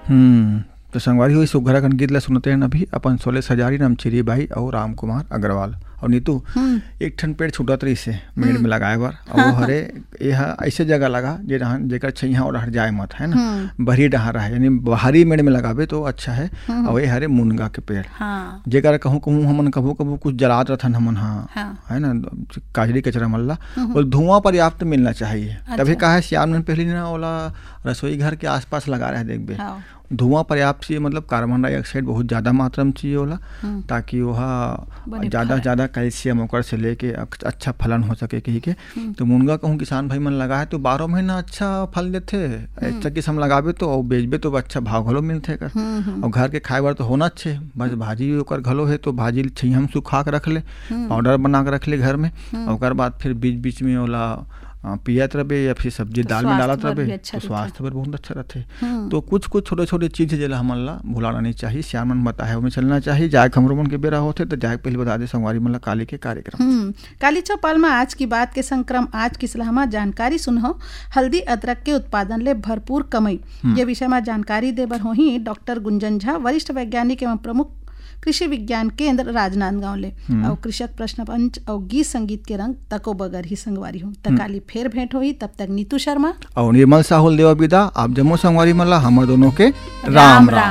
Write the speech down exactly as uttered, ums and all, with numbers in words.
हम्म तो संगवारी हुई सुघरा कन गीत ला सुनते हैं अभी अपन सोले सजारी नाम चिरी बाई और राम कुमार अग्रवाल और नीतू एक ठन पेड़ छूटत रही से मेड़ में लगाए बर और वो हरे यह ऐसे जगह लगा जे जेकर छैया और हट जाए मत है ना बहरी डहा रहा है यानी बाहरी मेड़ में लगावे तो अच्छा है। और ये हरे मुनगा के पेड़ जेकर कहूँ कहूँ हमन कभू कभू कुछ जलात रहन हमन हाँ है ना काजरी कचरा मल्ला और धुआं पर्याप्त मिलना चाहिए। तभी कहा है श्याम ने पहले ना ओला रसोई घर के आसपास लगा रहे देखबे धुआं पर्याप्त चाहिए मतलब कार्बन डाइऑक्साइड बहुत ज़्यादा मात्रा में चाहिए होला ताकि वह ज़्यादा से ज़्यादा कैल्शियम ओकर से लेके अच्छा फलन हो सके कही के। तो मुनगा कहूँ किसान भाई मन लगाए तो बारह महीना अच्छा फल देते अच्छा किस्म लगावे तो और बेचबे तो अच्छा भाव घलो मिलते कर और घर के खाए बार तो होना अच्छे बस भाजी ओकर घलो है तो भाजी छैया हम सुखा के रख ले पाउडर बना के रख ले घर में और बाद फिर बीच बीच में ओला पियत रहे या फिर सब्जी दाल में डालत रहे तो स्वास्थ्य पर बहुत अच्छा रहते। तो कुछ कुछ छोटे छोटे चीज़ जेला हमन ला भुलाना नहीं चाहिए श्याम मन बताए हमें चलना चाहिए जाए हमरो मन के बेरा होते तो जाए पहले बता दे संगवारी मन ला काली के कार्यक्रम काली चौपाल में आज की बात के संक्रम आज की सलाह में जानकारी सुनहो हल्दी अदरक के उत्पादन ले भरपूर कमई ये विषय में जानकारी देबर हो ही डॉक्टर गुंजन झा वरिष्ठ वैज्ञानिक एवं प्रमुख कृषि विज्ञान केंद्र राजनांदगांव ले और कृषक प्रश्न पंच और गीत संगीत के रंग तको बगर ही संगवारी हो तकाली फेर भेंट होई तब तक नीतू शर्मा और निर्मल साहुल देवा विदा आप जम्मू संगवारी मल्ला हमर दोनों के राम राम, राम।